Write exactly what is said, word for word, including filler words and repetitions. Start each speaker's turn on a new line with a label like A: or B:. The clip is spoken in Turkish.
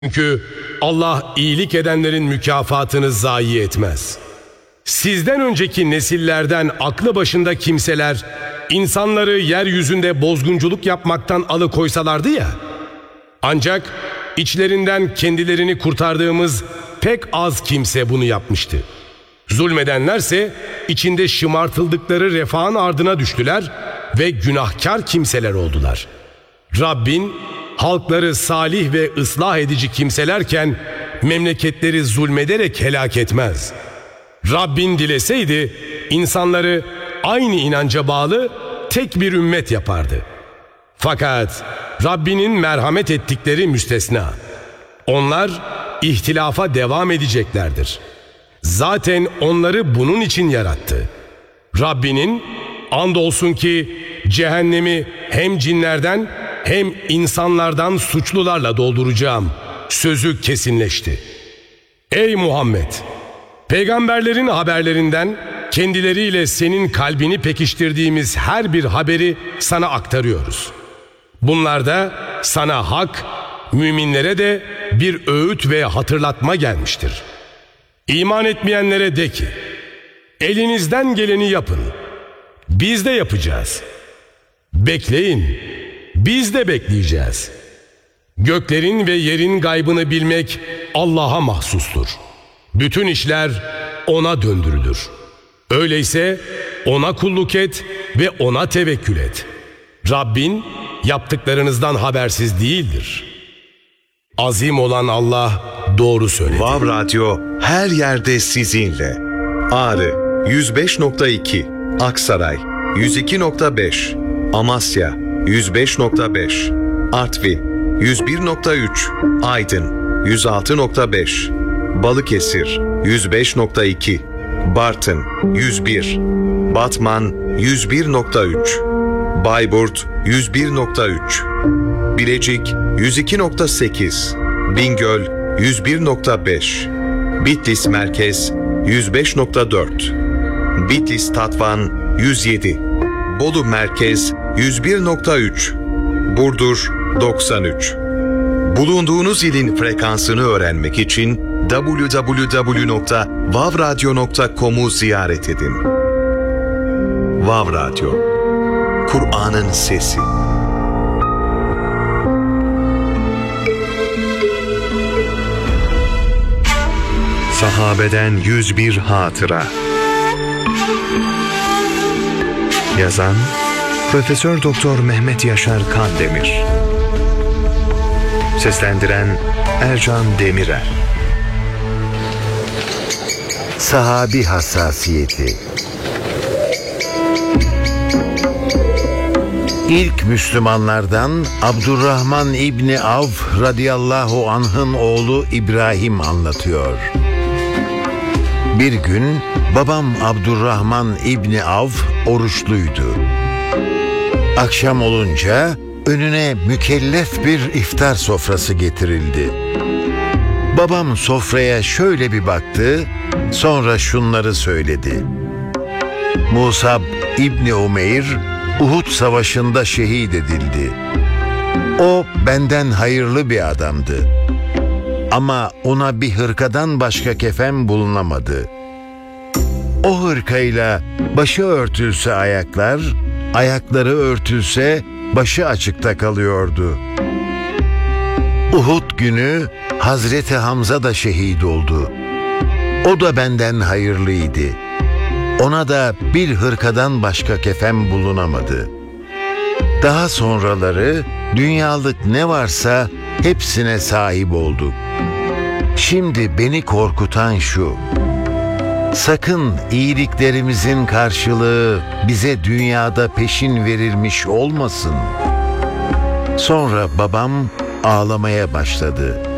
A: Çünkü Allah iyilik edenlerin mükafatını zayi etmez. Sizden önceki nesillerden aklı başında kimseler insanları yeryüzünde bozgunculuk yapmaktan alıkoysalardı ya. Ancak içlerinden kendilerini kurtardığımız pek az kimse bunu yapmıştı. Zulmedenlerse içinde şımartıldıkları refahın ardına düştüler ve günahkar kimseler oldular. Rabbin halkları salih ve ıslah edici kimselerken memleketleri zulmederek helak etmez. Rabbin dileseydi insanları aynı inanca bağlı tek bir ümmet yapardı. Fakat Rabbinin merhamet ettikleri müstesna. Onlar ihtilafa devam edeceklerdir. Zaten onları bunun için yarattı. Rabbinin andolsun ki cehennemi hem cinlerden hem insanlardan suçlularla dolduracağım sözü kesinleşti. Ey Muhammed! Peygamberlerin haberlerinden kendileriyle senin kalbini pekiştirdiğimiz her bir haberi sana aktarıyoruz. Bunlarda sana hak, müminlere de bir öğüt ve hatırlatma gelmiştir. İman etmeyenlere de ki, elinizden geleni yapın, biz de yapacağız. Bekleyin, biz de bekleyeceğiz. Göklerin ve yerin gaybını bilmek Allah'a mahsustur. Bütün işler ona döndürülür. Öyleyse ona kulluk et ve ona tevekkül et. Rabbin yaptıklarınızdan habersiz değildir. Azim olan Allah doğru söyledi.
B: Vav Radyo her yerde sizinle. Ağrı yüz beş nokta iki, Aksaray yüz iki nokta beş, Amasya yüz beş nokta beş, Artvin yüz bir nokta üç, Aydın yüz altı nokta beş, Balıkesir yüz beş nokta iki, Bartın yüz bir, Batman yüz bir nokta üç, Bayburt yüz bir nokta üç, Bilecik yüz iki nokta sekiz, Bingöl yüz bir nokta beş, Bitlis Merkez yüz beş nokta dört, Bitlis Tatvan yüz yedi, Bolu Merkez yüz bir nokta üç, Burdur doksan üç. Bulunduğunuz ilin frekansını öğrenmek için double-u double-u double-u nokta vav radyo nokta com'u ziyaret edin. Vav Radyo, Kur'an'ın sesi. Sahabeden yüz bir hatıra. Yazan Profesör Doktor Mehmet Yaşar Kandemir. Seslendiren Ercan Demirel.
C: Sahabi hassasiyeti. İlk Müslümanlardan Abdurrahman İbni Avf radıyallahu anh'ın oğlu İbrahim anlatıyor. Bir gün babam Abdurrahman İbni Avf oruçluydu. Akşam olunca önüne mükellef bir iftar sofrası getirildi. Babam sofraya şöyle bir baktı, sonra şunları söyledi. Musab İbni Umeyr Uhud Savaşı'nda şehit edildi. O benden hayırlı bir adamdı. Ama ona bir hırkadan başka kefen bulunamadı. O hırkayla başı örtülse ayaklar, ayakları örtülse başı açıkta kalıyordu. Uhud günü Hazreti Hamza da şehit oldu. O da benden hayırlıydı. Ona da bir hırkadan başka kefen bulunamadı. Daha sonraları dünyalık ne varsa hepsine sahip olduk. Şimdi beni korkutan şu: sakın iyiliklerimizin karşılığı bize dünyada peşin verilmiş olmasın. Sonra babam ağlamaya başladı.